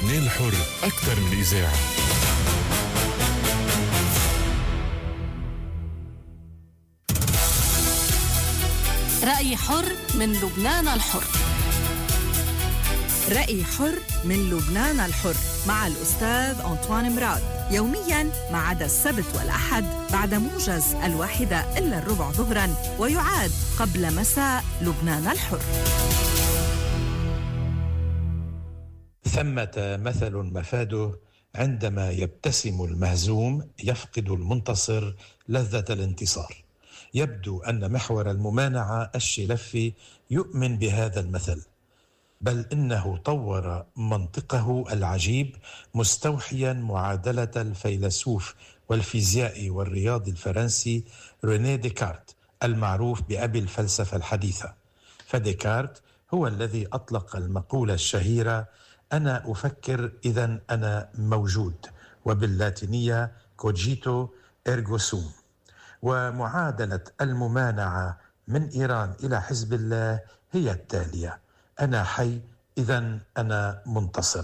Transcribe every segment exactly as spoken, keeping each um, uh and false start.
لبنان الحر أكثر من إذاعة. رأي حر من لبنان الحر. رأي حر من لبنان الحر مع الأستاذ أنطوان مراد، يومياً ما عدا السبت والأحد بعد موجز الواحدة إلا الربع ظهراً، ويعاد قبل مساء لبنان الحر. ثمة مثل مفاده: عندما يبتسم المهزوم يفقد المنتصر لذة الانتصار. يبدو أن محور الممانعة الشلفي يؤمن بهذا المثل، بل إنه طور منطقه العجيب مستوحيا معادلة الفيلسوف والفيزيائي والرياضي الفرنسي رينيه ديكارت المعروف بأبي الفلسفة الحديثة. فديكارت هو الذي أطلق المقولة الشهيرة: أنا أفكر إذن أنا موجود، وباللاتينية كوجيتو إرغو سوم. ومعادلة الممانعة من إيران إلى حزب الله هي التالية: أنا حي إذن أنا منتصر،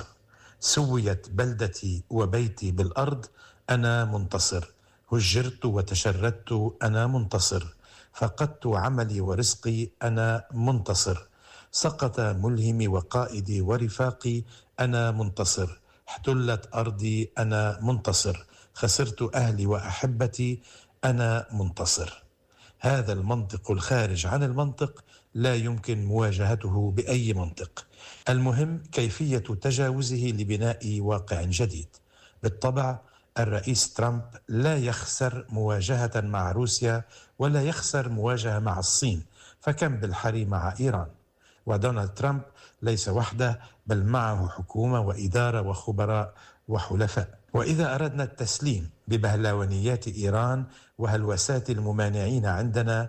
سويت بلدتي وبيتي بالأرض أنا منتصر، هجرت وتشردت أنا منتصر، فقدت عملي ورزقي أنا منتصر، سقط ملهمي وقائدي ورفاقي أنا منتصر، احتلت أرضي أنا منتصر، خسرت أهلي وأحبتي أنا منتصر. هذا المنطق الخارج عن المنطق لا يمكن مواجهته بأي منطق. المهم كيفية تجاوزه لبناء واقع جديد. بالطبع الرئيس ترامب لا يخسر مواجهة مع روسيا ولا يخسر مواجهة مع الصين، فكم بالحري مع إيران. ودونالد ترامب ليس وحده، بل معه حكومة وإدارة وخبراء وحلفاء. وإذا أردنا التسليم ببهلوانيات إيران وهلوسات الممانعين عندنا،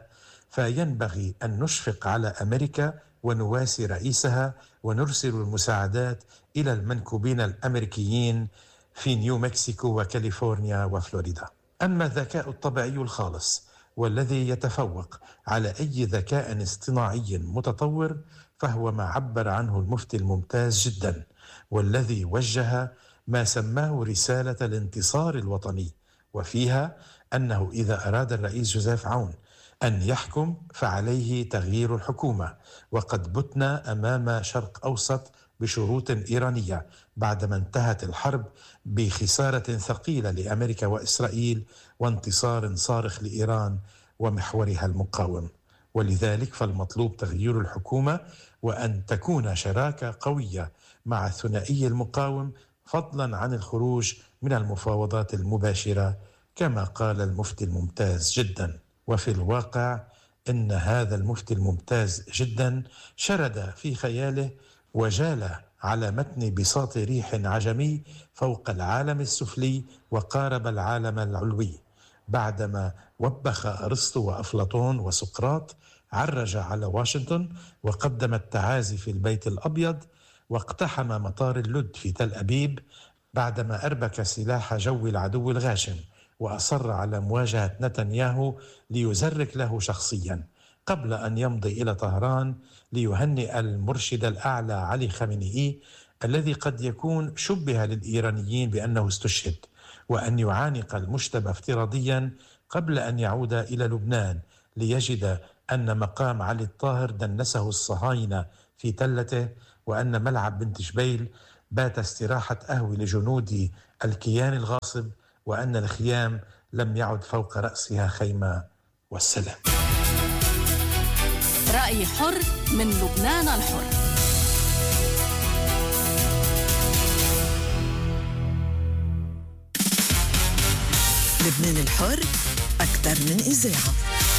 فينبغي أن نشفق على أمريكا ونواسي رئيسها ونرسل المساعدات إلى المنكوبين الأمريكيين في نيو مكسيكو وكاليفورنيا وفلوريدا. أما الذكاء الطبيعي الخالص والذي يتفوق على أي ذكاء اصطناعي متطور فهو ما عبر عنه المفتي الممتاز جدا، والذي وجه ما سماه رسالة الانتصار الوطني، وفيها أنه إذا أراد الرئيس جوزيف عون أن يحكم فعليه تغيير الحكومة، وقد بتنا أمام شرق أوسط بشروط إيرانية بعدما انتهت الحرب بخسارة ثقيلة لأمريكا وإسرائيل وانتصار صارخ لإيران ومحورها المقاوم. ولذلك فالمطلوب تغيير الحكومة وأن تكون شراكة قوية مع الثنائي المقاوم، فضلا عن الخروج من المفاوضات المباشرة كما قال المفتي الممتاز جدا. وفي الواقع إن هذا المفتي الممتاز جدا شرد في خياله وجال على متن بساط ريح عجمي فوق العالم السفلي وقارب العالم العلوي. بعدما وبخ أرسطو وأفلاطون وسقراط، عرج على واشنطن وقدم التعازي في البيت الأبيض، واقتحم مطار اللد في تل أبيب بعدما أربك سلاح جو العدو الغاشم، وأصر على مواجهة نتنياهو ليزرك له شخصيا، قبل أن يمضي إلى طهران ليهنئ المرشد الأعلى علي خامنئي الذي قد يكون شبه للإيرانيين بأنه استشهد، وأن يعانق المجتبى افتراضيا قبل أن يعود إلى لبنان ليجد أن مقام علي الطاهر دنسه الصهاينة في تلته، وأن ملعب بنت جبيل بات استراحة أهوي لجنود الكيان الغاصب، وأن الخيام لم يعد فوق رأسها خيمة، والسلام. رأي حر من لبنان الحر. لبنان الحر أكثر من إذاعة.